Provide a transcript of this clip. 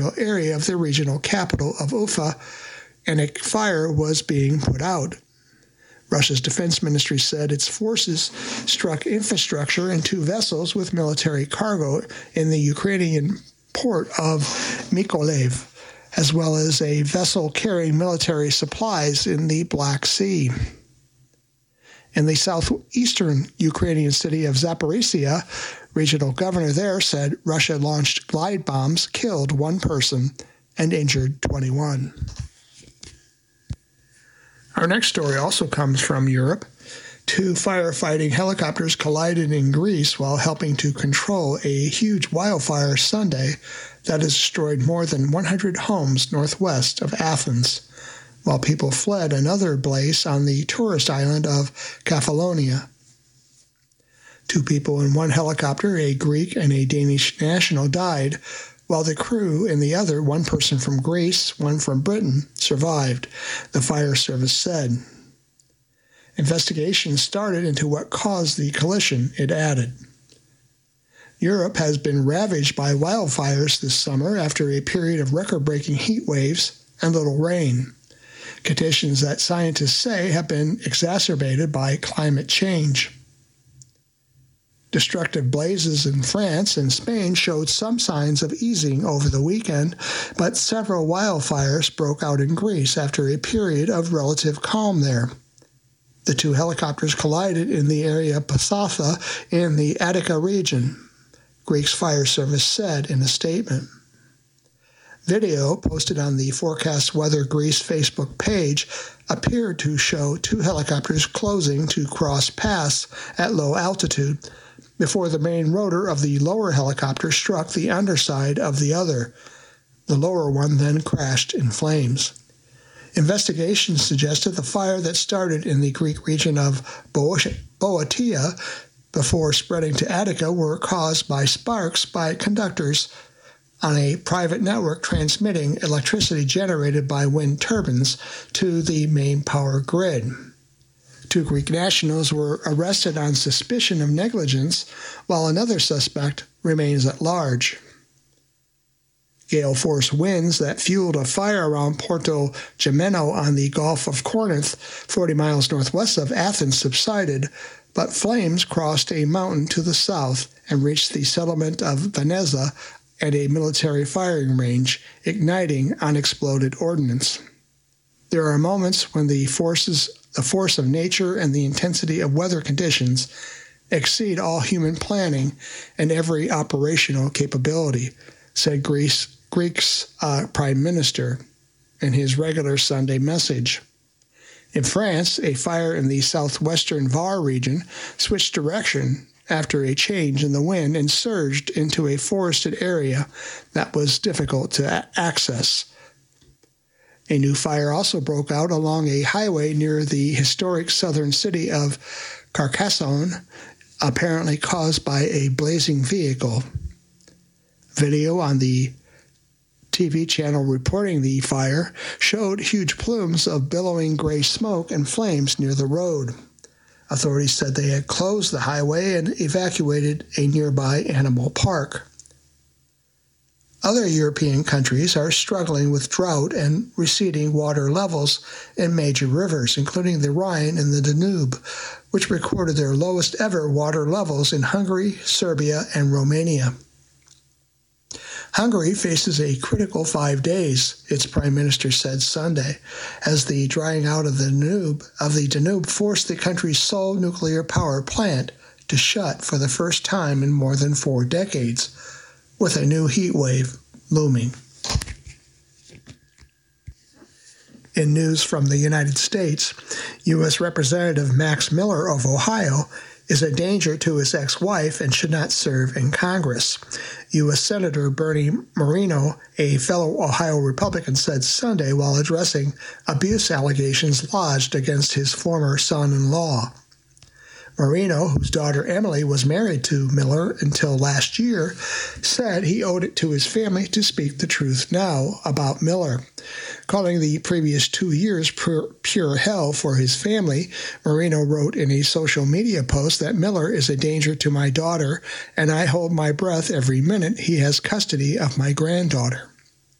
area of the regional capital of Ufa, and a fire was being put out. Russia's defense ministry said its forces struck infrastructure and 2 vessels with military cargo in the Ukrainian port of Mykolaiv, as well as a vessel carrying military supplies in the Black Sea. In the southeastern Ukrainian city of Zaporizhia, regional governor there said Russia launched glide bombs, killed 1 person, and injured 21. Our next story also comes from Europe. 2 firefighting helicopters collided in Greece while helping to control a huge wildfire Sunday that has destroyed more than 100 homes northwest of Athens, while people fled another blaze on the tourist island of Kefalonia. 2 people in 1 helicopter, a Greek and a Danish national, died, while the crew in the other, 1 person from Greece, 1 from Britain, survived, the fire service said. Investigations started into what caused the collision, it added. Europe has been ravaged by wildfires this summer after a period of record-breaking heat waves and little rain, conditions that scientists say have been exacerbated by climate change. Destructive blazes in France and Spain showed some signs of easing over the weekend, but several wildfires broke out in Greece after a period of relative calm there. The 2 helicopters collided in the area of Pasatha in the Attica region, Greece's fire service said in a statement. Video posted on the Forecast Weather Greece Facebook page appeared to show 2 helicopters closing to cross paths at low altitude before the main rotor of the lower helicopter struck the underside of the other. The lower one then crashed in flames. Investigations suggested the fire that started in the Greek region of Boeotia before spreading to Attica were caused by sparks by conductors on a private network transmitting electricity generated by wind turbines to the main power grid. 2 Greek nationals were arrested on suspicion of negligence, while another suspect remains at large. Gale-force winds that fueled a fire around Porto Gemeno on the Gulf of Corinth, 40 miles northwest of Athens, subsided, but flames crossed a mountain to the south and reached the settlement of Veneza and a military firing range, igniting unexploded ordnance. There are moments when the force of nature and the intensity of weather conditions exceed all human planning and every operational capability, said Greece's Prime Minister in his regular Sunday message. In France, a fire in the southwestern Var region switched direction after a change in the wind and surged into a forested area that was difficult to access. A new fire also broke out along a highway near the historic southern city of Carcassonne, apparently caused by a blazing vehicle. Video on the TV channel reporting the fire showed huge plumes of billowing gray smoke and flames near the road. Authorities said they had closed the highway and evacuated a nearby animal park. Other European countries are struggling with drought and receding water levels in major rivers, including the Rhine and the Danube, which recorded their lowest ever water levels in Hungary, Serbia, and Romania. Hungary faces a critical 5 days, its prime minister said Sunday, as the drying out of the Danube forced the country's sole nuclear power plant to shut for the first time in more than 4 decades, with a new heat wave looming. In news from the United States, U.S. Representative Max Miller of Ohio is a danger to his ex-wife and should not serve in Congress. U.S. Senator Bernie Moreno, a fellow Ohio Republican, said Sunday while addressing abuse allegations lodged against his former son-in-law. Moreno, whose daughter Emily was married to Miller until last year, said he owed it to his family to speak the truth now about Miller. Calling the previous 2 years pure hell for his family, Moreno wrote in a social media post that Miller is a danger to my daughter, and I hold my breath every minute he has custody of my granddaughter.